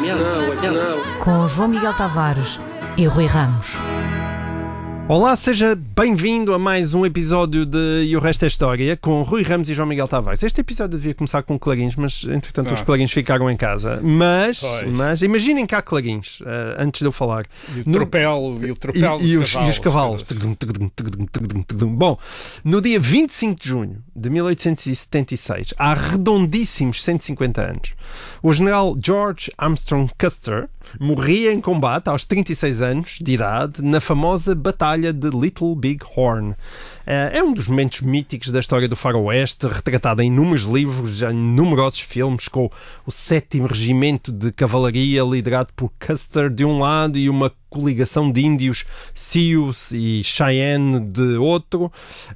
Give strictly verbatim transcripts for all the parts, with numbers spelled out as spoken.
Com João Miguel Tavares e Rui Ramos. Olá, seja bem-vindo a mais um episódio de E o Resto é História com Rui Ramos e João Miguel Tavares. Este episódio devia começar com clarins, mas entretanto ah. os clarins ficaram em casa. Mas, mas imaginem que há clarins, uh, antes de eu falar. E o tropel, no... e o tropel e, e, os, os, e os cavalos. Bom, no dia vinte e cinco de junho de mil oitocentos e setenta e seis, há redondíssimos cento e cinquenta anos, o general George Armstrong Custer morria em combate aos trinta e seis anos de idade na famosa Batalha de Little Big Horn. É um dos momentos míticos da história do faroeste, retratado em inúmeros livros, em numerosos filmes, com o sétimo regimento de cavalaria liderado por Custer de um lado e uma coligação de índios Sioux e Cheyenne de outro, uh,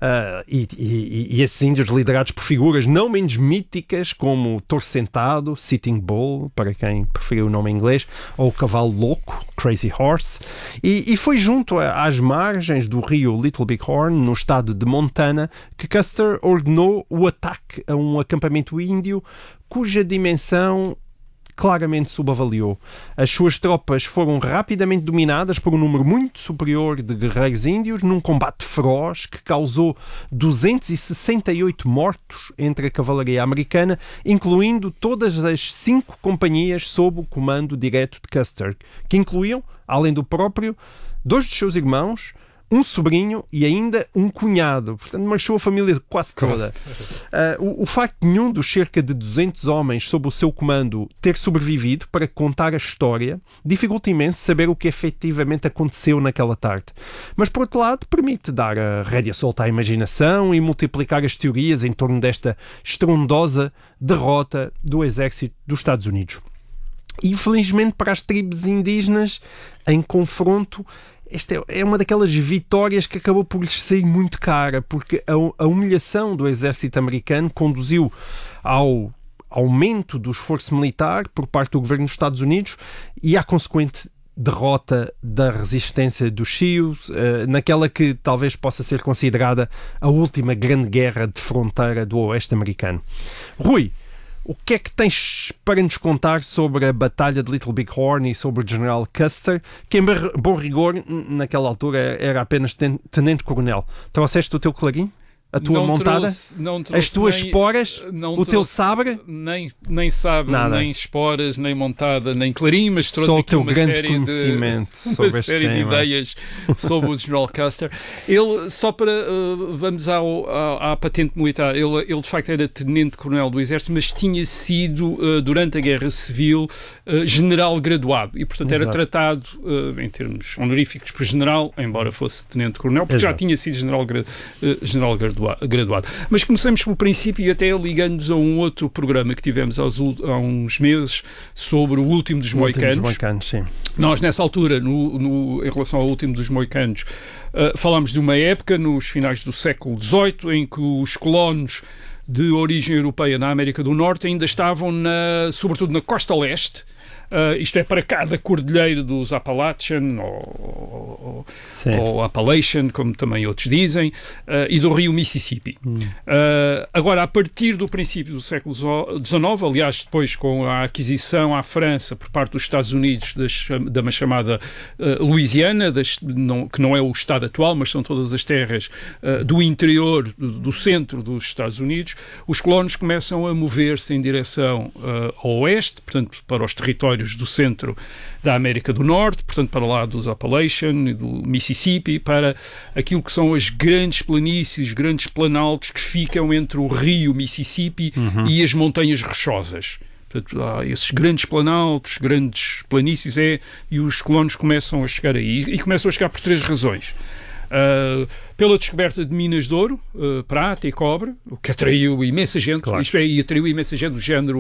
e, e, e esses índios liderados por figuras não menos míticas como o Touro Sentado, Sitting Bull, para quem preferiu o nome em inglês, ou o Cavalo Louco, Crazy Horse, e, e foi junto a, às margens do rio Little Big Horn, no estado de Montana, que Custer ordenou o ataque a um acampamento índio cuja dimensão claramente subavaliou. As suas tropas foram rapidamente dominadas por um número muito superior de guerreiros índios num combate feroz que causou duzentos e sessenta e oito mortos entre a cavalaria americana, incluindo todas as cinco companhias sob o comando direto de Custer, que incluíam, além do próprio, dois dos seus irmãos, um sobrinho e ainda um cunhado. Portanto, marchou a família quase toda. Uh, o, o facto de nenhum dos cerca de duzentos homens sob o seu comando ter sobrevivido para contar a história dificulta imenso saber o que efetivamente aconteceu naquela tarde. Mas, por outro lado, permite dar a rédea solta à imaginação e multiplicar as teorias em torno desta estrondosa derrota do exército dos Estados Unidos. E, infelizmente, para as tribos indígenas, em confronto, esta é uma daquelas vitórias que acabou por lhes sair muito cara, porque a, a humilhação do exército americano conduziu ao aumento do esforço militar por parte do governo dos Estados Unidos e à consequente derrota da resistência dos Sioux, uh, naquela que talvez possa ser considerada a última grande guerra de fronteira do oeste americano. Rui, o que é que tens para nos contar sobre a Batalha de Little Big Horn e sobre o General Custer, que em bom rigor, naquela altura, era apenas tenente-coronel? Trouxeste o teu clarim? A tua não montada? Trouxe, não trouxe as tuas nem, esporas? não o trouxe, teu sabre? Nem, nem sabre, Nada. Nem esporas, nem montada, nem clarim, mas trouxe Só aqui o teu uma grande série, conhecimento de, sobre uma este série tema. de ideias sobre o General Custer. Ele, só para, uh, vamos ao, à, à patente militar, ele, ele de facto era tenente-coronel do Exército, mas tinha sido, uh, durante a Guerra Civil, uh, general graduado, e portanto Exato. era tratado, uh, em termos honoríficos, por general, embora fosse tenente-coronel, porque Exato. já tinha sido general, gra, uh, general gradua, graduado. Mas começamos pelo princípio e até ligando-nos a um outro programa que tivemos aos, há uns meses sobre o último dos o moicanos. Último dos moicanos, sim. Nós, nessa altura, no, no, em relação ao último dos moicanos, uh, falámos de uma época, nos finais do século dezoito, em que os colonos de origem europeia na América do Norte ainda estavam, na, sobretudo na costa leste, Uh, isto é, para cá da cordilheira dos Appalachian ou, ou Appalachian, como também outros dizem, uh, e do rio Mississippi. Hum. Uh, agora, a partir do princípio do século dezenove, aliás, depois com a aquisição à França por parte dos Estados Unidos das, da uma chamada uh, Louisiana, das, não, que não é o estado atual, mas são todas as terras uh, do interior, do, do centro dos Estados Unidos, os colonos começam a mover-se em direção uh, ao oeste, portanto, para os territórios do centro da América do Norte, portanto para lá dos Appalachian e do Mississippi, para aquilo que são as grandes planícies, grandes planaltos que ficam entre o rio Mississippi uhum. e as montanhas rochosas. Portanto, há esses grandes planaltos, grandes planícies, é, e os colonos começam a chegar aí. E começam a chegar por três razões. Uh, pela descoberta de minas de ouro, uh, prata e cobre, o que atraiu imensa gente, claro. Isto é, e atraiu imensa gente do género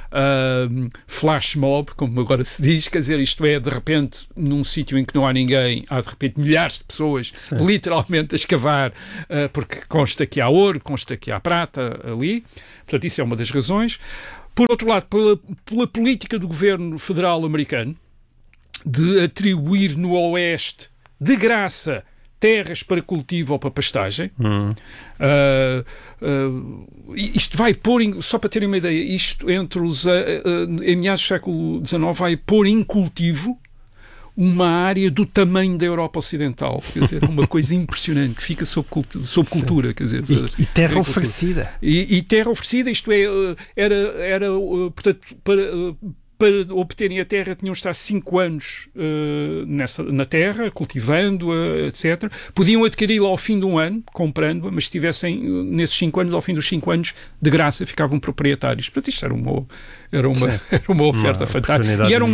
uh, flash mob, como agora se diz, quer dizer, isto é, de repente, num sítio em que não há ninguém, há de repente milhares de pessoas, sim, literalmente a escavar, uh, porque consta que há ouro, consta que há prata ali, portanto isso é uma das razões. Por outro lado, pela, pela política do governo federal americano, de atribuir no Oeste, de graça, terras para cultivo ou para pastagem. Hum. Uh, uh, isto vai pôr, em, só para terem uma ideia, isto entre os, uh, uh, em meados do século dezenove vai pôr em cultivo uma área do tamanho da Europa Ocidental, quer dizer, uma coisa impressionante, que fica sob, cultu sob cultura, quer dizer, e, e terra oferecida. E, e terra oferecida, isto é, era, era portanto, para, para obterem a terra tinham de estar cinco anos uh, nessa, na terra, cultivando-a, etcétera. Podiam adquiri-la ao fim de um ano, comprando-a, mas se tivessem, nesses cinco anos, ao fim dos cinco anos, de graça, ficavam proprietários. Portanto, isto era uma, era uma, era uma oferta uma fantástica. E eram,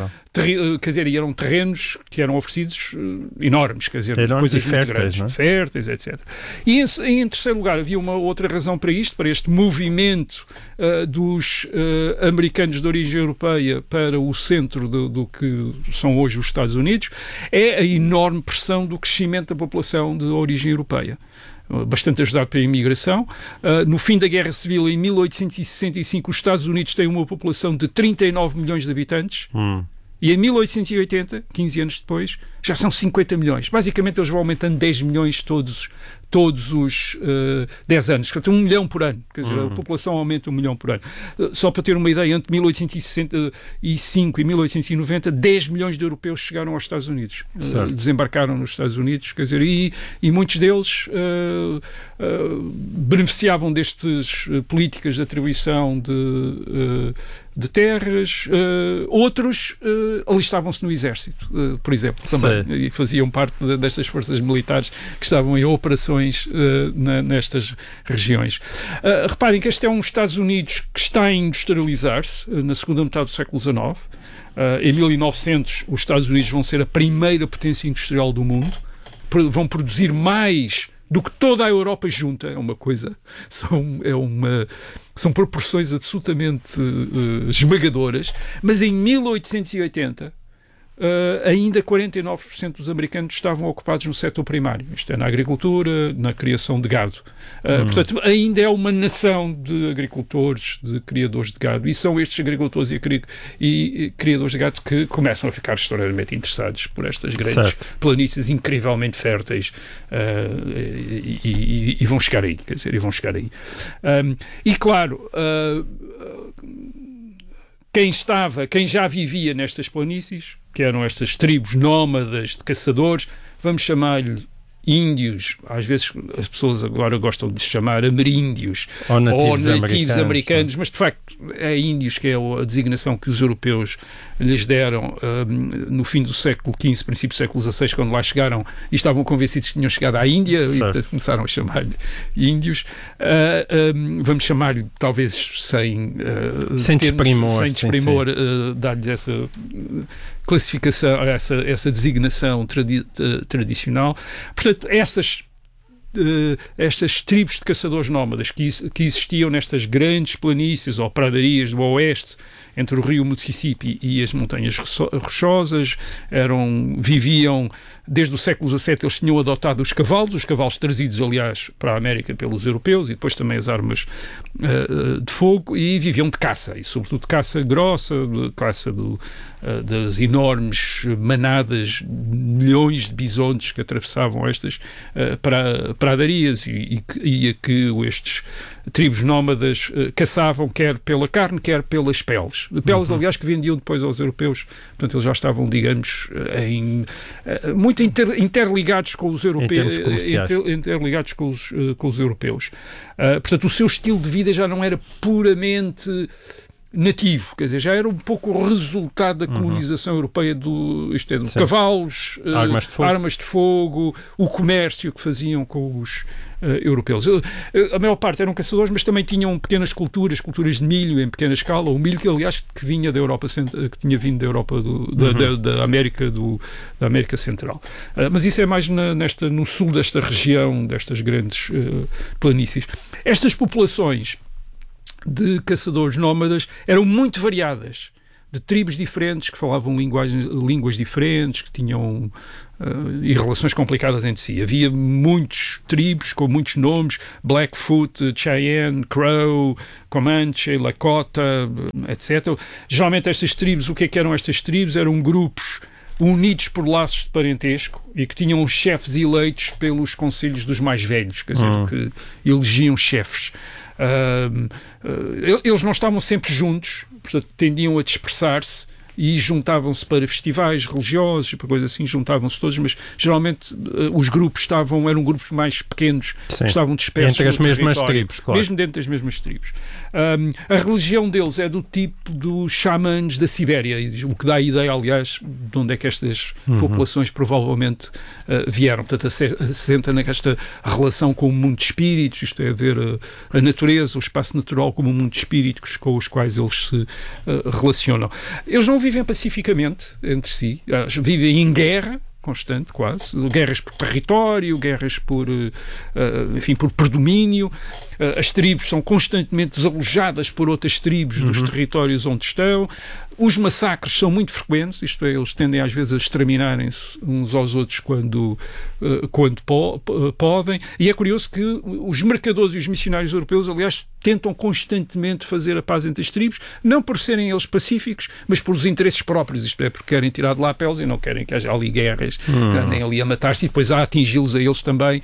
quer dizer, eram terrenos que eram oferecidos uh, enormes, quer dizer, enormes coisas e férteis, grandes, não é? férteis, etcétera. E em, em terceiro lugar, havia uma outra razão para isto, para este movimento uh, dos uh, americanos de origem europeia para o centro do, do que são hoje os Estados Unidos, é a enorme pressão do crescimento da população de origem europeia. Bastante ajudado pela imigração. Uh, no fim da Guerra Civil, em mil oitocentos e sessenta e cinco, os Estados Unidos têm uma população de trinta e nove milhões de habitantes. Hum. E em mil oitocentos e oitenta, quinze anos depois, já são cinquenta milhões. Basicamente, eles vão aumentando dez milhões todos, todos os uh, dez anos. Portanto, um milhão por ano. Quer dizer, uhum. a população aumenta um milhão por ano. Uh, só para ter uma ideia, entre mil oitocentos e sessenta e cinco e mil oitocentos e noventa, dez milhões de europeus chegaram aos Estados Unidos. Uh, desembarcaram nos Estados Unidos. Quer dizer, e, e muitos deles uh, uh, beneficiavam destas uh, políticas de atribuição de... Uh, de terras, uh, outros uh, alistavam-se no exército, uh, por exemplo, também, Sei. e faziam parte de, destas forças militares que estavam em operações uh, na, nestas regiões. Uh, reparem que este é um Estados Unidos que está a industrializar-se uh, na segunda metade do século dezenove. Uh, em mil e novecentos, os Estados Unidos vão ser a primeira potência industrial do mundo, vão produzir mais do que toda a Europa junta. É uma coisa, são, é uma, são proporções absolutamente uh, esmagadoras, mas em mil oitocentos e oitenta uh, ainda quarenta e nove por cento dos americanos estavam ocupados no setor primário, isto é, na agricultura, na criação de gado. Uh, hum. Portanto, ainda é uma nação de agricultores, de criadores de gado, e são estes agricultores e, cri e, e criadores de gado que começam a ficar extraordinariamente interessados por estas grandes certo. planícies incrivelmente férteis uh, e, e, e vão chegar aí, quer dizer, e vão chegar aí. Um, e claro, uh, quem estava, quem já vivia nestas planícies, que eram estas tribos nómadas de caçadores, vamos chamar-lhe índios, às vezes as pessoas agora gostam de chamar ameríndios ou nativos, ou nativos americanos, americanos, mas de facto é índios que é a designação que os europeus lhes deram um, no fim do século quinze, princípio do século dezasseis, quando lá chegaram e estavam convencidos que tinham chegado à Índia, certo. e portanto começaram a chamar-lhe índios. Uh, um, vamos chamar-lhe, talvez sem uh, sem desprimor, sem desprimor uh, dar-lhe essa uh, classificação, essa, essa designação tradi uh, tradicional. Portanto, essas Uh, estas tribos de caçadores nómadas que, que existiam nestas grandes planícies ou pradarias do oeste, entre o rio Mississippi e as montanhas rochosas, eram, viviam desde o século dezassete, eles tinham adotado os cavalos, os cavalos trazidos, aliás, para a América pelos europeus, e depois também as armas uh, de fogo, e viviam de caça, e sobretudo de caça grossa, de caça do, uh, das enormes manadas, milhões de bisontes que atravessavam estas uh, pra, pradarias e, e, e a que estes tribos nómadas uh, caçavam, quer pela carne, quer pelas peles. Peles, uhum. aliás, que vendiam depois aos europeus. Portanto, eles já estavam, digamos, em, uh, muito inter, interligados com os europeus, inter, interligados com os, uh, com os europeus. Uh, portanto, o seu estilo de vida já não era puramente nativo, quer dizer, já era um pouco o resultado da colonização uhum. europeia do, isto é, de cavalos, armas de, uh, armas de fogo, o comércio que faziam com os uh, europeus. Uh, a maior parte eram caçadores, mas também tinham pequenas culturas, culturas de milho em pequena escala, o milho que, aliás, que vinha da Europa, que tinha vindo da Europa, do, da, uhum. da, da, América, do, da América Central. Uh, mas isso é mais na, nesta, no sul desta região, destas grandes uh, planícies. Estas populações de caçadores nómadas eram muito variadas, de tribos diferentes, que falavam linguagens, línguas diferentes, que tinham uh, e relações complicadas entre si. Havia muitos tribos com muitos nomes: Blackfoot, Cheyenne, Crow, Comanche, Lakota, etcétera. Geralmente estas tribos, o que é que eram estas tribos? Eram grupos unidos por laços de parentesco e que tinham chefes eleitos pelos conselhos dos mais velhos, quer dizer, uhum. que elegiam chefes. Uh, uh, eles não estavam sempre juntos, portanto, tendiam a dispersar-se e juntavam-se para festivais religiosos e para coisas assim, juntavam-se todos, mas geralmente uh, os grupos estavam, eram grupos mais pequenos, Sim. estavam dispersos entre as mesmas tribos, claro. Mesmo dentro das mesmas tribos. Um, a religião deles é do tipo dos xamãs da Sibéria, o que dá a ideia, aliás, de onde é que estas uhum. populações provavelmente uh, vieram. Portanto, assenta nesta relação com o mundo de espíritos, isto é, ver a, a natureza, o espaço natural como um mundo de espíritos com os quais eles se uh, relacionam. Eles não vivem pacificamente entre si, vivem em guerra constante, quase, guerras por território, guerras por, uh, enfim, por predomínio. Uh, as tribos são constantemente desalojadas por outras tribos uhum. dos territórios onde estão. Os massacres são muito frequentes, isto é, eles tendem às vezes a exterminarem-se uns aos outros quando, uh, quando po podem. E é curioso que os mercadores e os missionários europeus, aliás, tentam constantemente fazer a paz entre as tribos, não por serem eles pacíficos, mas por os interesses próprios, isto é, porque querem tirar de lá a peles e não querem que haja ali guerras, hum. que andem ali a matar-se e depois a atingi-los a eles também,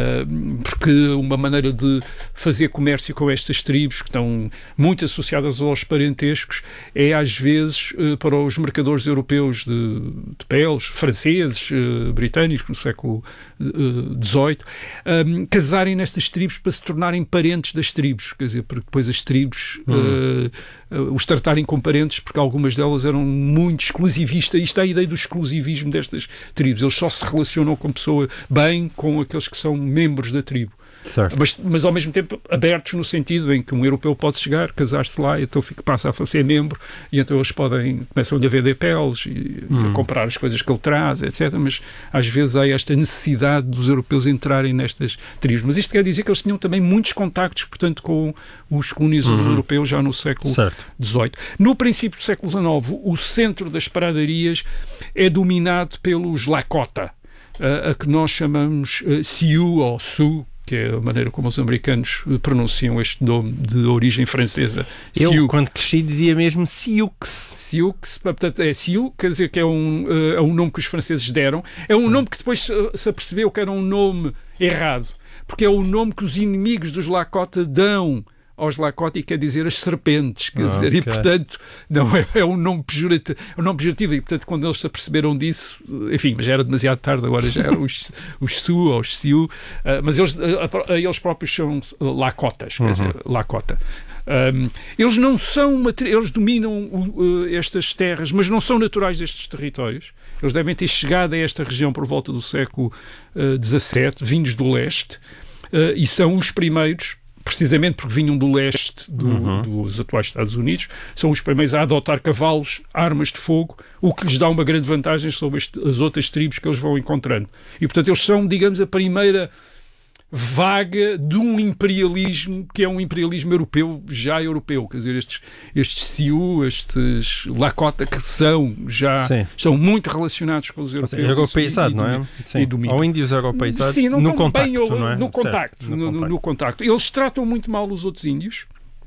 uh, porque uma maneira de fazer comércio com estas tribos, que estão muito associadas aos parentescos, é às vezes uh, para os mercadores europeus de, de peles, franceses, uh, britânicos, no século dezoito, um, casarem nestas tribos para se tornarem parentes das tribos, quer dizer, porque depois as tribos hum. uh, uh, os tratarem como parentes, porque algumas delas eram muito exclusivistas. Isto é a ideia do exclusivismo destas tribos. Eles só se relacionam com a pessoa bem com aqueles que são membros da tribo. Mas, mas ao mesmo tempo abertos no sentido em que um europeu pode chegar, casar-se lá, e então fica, passa a ser membro, e então eles podem, começam-lhe a vender peles e, hum. e a comprar as coisas que ele traz, etcétera. Mas às vezes há esta necessidade dos europeus entrarem nestas tribos. Mas isto quer dizer que eles tinham também muitos contactos, portanto, com os colonizadores uhum. europeus já no século dezoito. No princípio do século dezenove, o centro das pradarias é dominado pelos Lakota, a, a que nós chamamos uh, Sioux ou Sioux, que é a maneira como os americanos pronunciam este nome de origem francesa. Eu, Sioux. Quando cresci, dizia mesmo Sioux. Sioux, portanto, é Sioux, quer dizer que é um, é um nome que os franceses deram. É um Sim. nome que depois se apercebeu que era um nome errado, porque é o nome que os inimigos dos Lakota dão aos Lakota, e quer dizer as serpentes, quer ah, dizer, okay. e portanto não é, é um nome pejorativo, é um nome pejorativo, e portanto quando eles se aperceberam disso, enfim, mas já era demasiado tarde, agora já eram os, os Sioux ou os Sioux, uh, mas eles, uh, eles próprios são Lakotas, quer uhum. dizer, Lakota. Um, eles não são, eles dominam uh, estas terras, mas não são naturais destes territórios. Eles devem ter chegado a esta região por volta do século dezassete, uh, vindos do leste, uh, e são os primeiros, precisamente porque vinham do leste do, uhum. dos atuais Estados Unidos, são os primeiros a adotar cavalos, armas de fogo, o que lhes dá uma grande vantagem sobre este, as outras tribos que eles vão encontrando. E, portanto, eles são, digamos, a primeira vaga de um imperialismo que é um imperialismo europeu, já europeu, quer dizer, estes, estes Sioux, estes Lakota, que são já Sim. estão muito relacionados com os europeus. Seja, europeizado, não é? Sim. Ou índios europeizados. Sim, não no contacto, bem, não é? no, contacto, no, no, contacto. no contacto. Eles tratam muito mal os outros índios.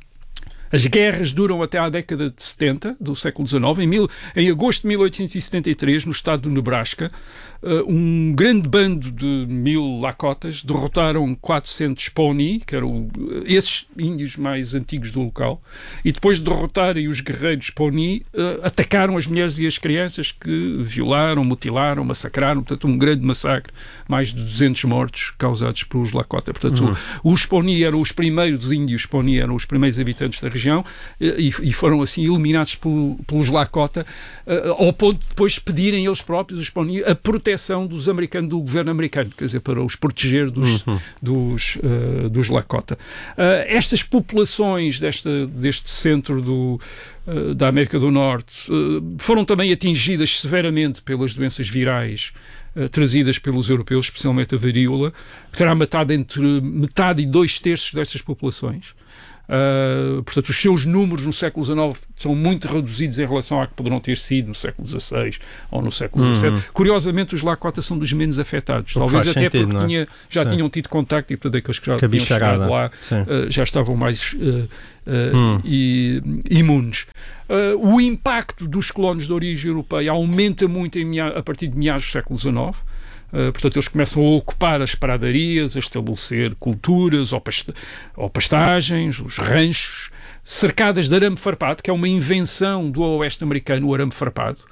As guerras duram até à década de setenta do século dezenove. Em, mil, em agosto de mil oitocentos e setenta e três, no estado do Nebraska, uh, um grande bando de mil Lakotas derrotaram quatrocentos Pawnee, que eram esses índios mais antigos do local, e depois de derrotarem os guerreiros Pawnee, uh, atacaram as mulheres e as crianças, que violaram, mutilaram, massacraram. Portanto, um grande massacre, mais de duzentos mortos causados pelos Lakota. Portanto, uhum. os Pawnee eram os primeiros, os índios Pawnee eram os primeiros habitantes da região, e, e foram assim eliminados pelo, pelos Lakota, uh, ao ponto de depois pedirem eles próprios, os Pawnee, a proteção dos americanos, do governo americano, quer dizer, para os proteger dos, uhum. dos, uh, dos Lakota. Uh, estas populações desta, deste centro do, uh, da América do Norte uh, foram também atingidas severamente pelas doenças virais Uh, trazidas pelos europeus, especialmente a varíola, que terá matado entre metade e dois terços destas populações. Uh, portanto, os seus números no século dezenove são muito reduzidos em relação a que poderão ter sido no século dezasseis ou no século dezassete. Uhum. Curiosamente, os Lakota são dos menos afetados. Talvez até sentido, porque tinha, já Sim. tinham tido contacto e, portanto, aqueles que já que tinham chegado lá uh, já estavam mais uh, uh, hum. e, imunes. Uh, o impacto dos colonos de origem europeia aumenta muito em mea- a partir de meados do século dezenove. Uh, portanto, eles começam a ocupar as pradarias, a estabelecer culturas ou, past- ou pastagens, os ranchos, cercadas de arame farpado, que é uma invenção do oeste americano, o arame farpado.